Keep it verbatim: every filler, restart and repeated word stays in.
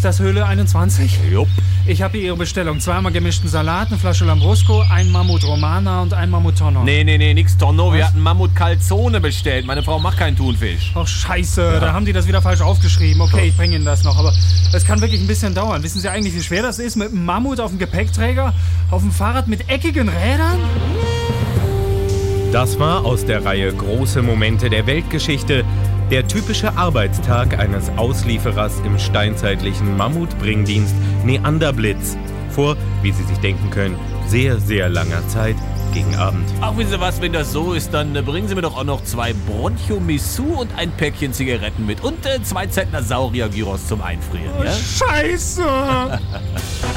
Ist das Höhle einundzwanzig? Jupp. Ich habe hier Ihre Bestellung. Zweimal gemischten Salat, eine Flasche Lambrusco, ein Mammut Romana und ein Mammut Tonno. Nee, nee, nee, nix Tonno. Wir Was? hatten Mammut Calzone bestellt. Meine Frau macht keinen Thunfisch. Ach, scheiße, da haben die das wieder falsch aufgeschrieben. Okay, ich bringe Ihnen das noch, aber es kann wirklich ein bisschen dauern. Wissen Sie eigentlich, wie schwer das ist, mit einem Mammut auf dem Gepäckträger, auf dem Fahrrad mit eckigen Rädern? Das war aus der Reihe Große Momente der Weltgeschichte der typische Arbeitstag eines Auslieferers im steinzeitlichen Mammutbringdienst Neanderblitz vor, wie Sie sich denken können, sehr, sehr langer Zeit gegen Abend. Ach, wissen Sie was, wenn das so ist, dann äh, bringen Sie mir doch auch noch zwei Bronchomissou und ein Päckchen Zigaretten mit und äh, zwei Zentner Saurier-Gyros zum Einfrieren, ja? Scheiße!